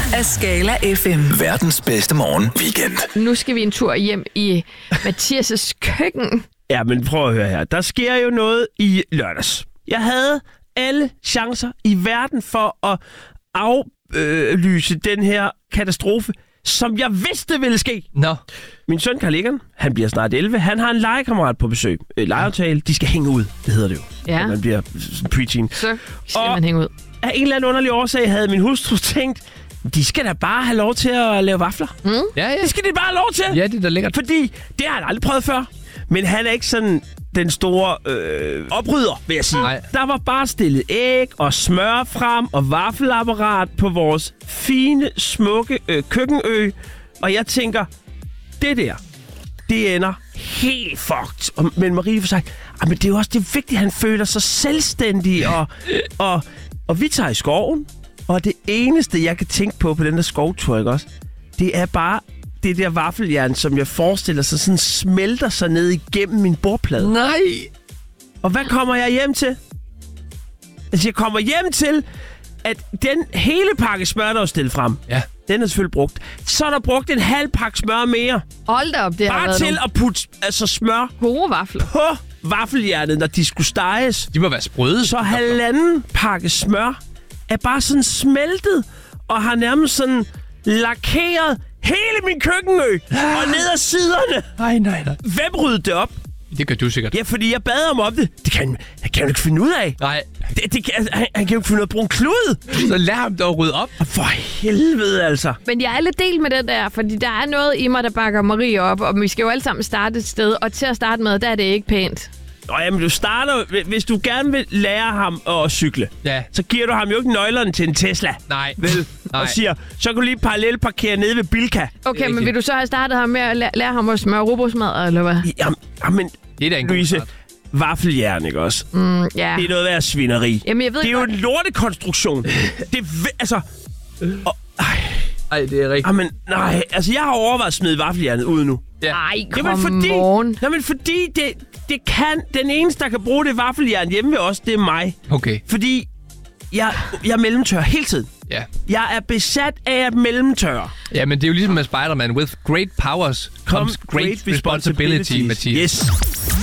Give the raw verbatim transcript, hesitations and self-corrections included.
af Skala F M. Verdens bedste morgen weekend. Nu skal vi en tur hjem i Mathias' køkken. Ja, men prøv at høre her. Der sker jo noget i lørdags. Jeg havde alle chancer i verden for at aflyse den her katastrofe, som jeg vidste ville ske. Nå. Min søn Carl Egan, han bliver snart elleve. Han har en legekammerat på besøg. Øh, legeaftale, de skal hænge ud. Det hedder det jo. Ja. Man bliver preteen. Så skal Og man hænge ud. af en eller anden underlig årsag havde min hustru tænkt, de skal da bare have lov til at lave vafler. Mm. Ja, ja. Det skal de bare have lov til. Ja, det er da lækkert. Fordi det har han aldrig prøvet før. Men han er ikke sådan den store øh, oprydder, vil jeg sige. Nej. Der var bare stillet æg og smør frem og vaffelapparat på vores fine, smukke øh, køkkenø. Og jeg tænker, det der, det ender helt fucked. Og, men Marie får sagt, men det er jo også det vigtigt, at han føler sig selvstændig. Og, og, og vi tager i skoven. Og det eneste, jeg kan tænke på på den der skovtur, ikke også, det er bare det der vaffeljern, som jeg forestiller sig, sådan smelter sig ned igennem min bordplade. Nej. Og hvad kommer jeg hjem til? Altså, jeg kommer hjem til, at den hele pakke smør, der er stillet frem, Ja. den er selvfølgelig brugt. Så er der brugt en halv pakke smør mere. Hold da op, det har Bare været til nogle at putte altså, smør gode vafler. på vaffeljernet, når de skulle steges. De må være sprøde. Så halvanden pakke smør er bare sådan smeltet, og har nærmest sådan lakeret hele min køkkenø og ned ad siderne. Nej, nej, nej. Hvem ryddede det op? Det gør du sikkert. Ja, fordi jeg bad ham om det. Det kan han kan jo ikke finde ud af. Nej. Det, det kan, han, han kan jo ikke finde ud af at bruge en klud. Så lad ham dog rydde op. Og for helvede, altså. Men jeg er lidt del med den der, fordi der er noget i mig, der bakker Marie op, og vi skal jo alle sammen starte et sted, og til at starte med, der er det ikke pænt. Nå, jamen, du starter... Hvis du gerne vil lære ham at cykle, Ja. så giver du ham jo ikke nøglerne til en Tesla. Nej. Vel? Nej. Og siger, så kan du lige parallelparkere nede ved Bilka. Okay, men rigtigt. vil du så have startet ham med at lære, lære ham at smøre rugbrødsmad, eller hvad? Jamen, jamen Det er da en god Louise, start. vaffeljern, ikke også? Mm, ja. Det er noget af svineri. Jamen, jeg ved Det er jo godt. en lortekonstruktion. Det er... ve- Altså... Og, ej, Ej, det er rigtigt. jamen, nej. Altså, jeg har overvejet at smide vaffeljernet ud nu. Ja. Ej, Jamen, come fordi, on. jamen, fordi det, det kan... Den eneste, der kan bruge det vaffeljern hjemme ved os, det er mig. Okay. Fordi jeg, jeg mellemtør hele tiden. Ja. Jeg er besat af at mellemtørre. Ja, men det er jo ligesom med Spider-Man. With great powers comes great responsibility, Mathias. Yes.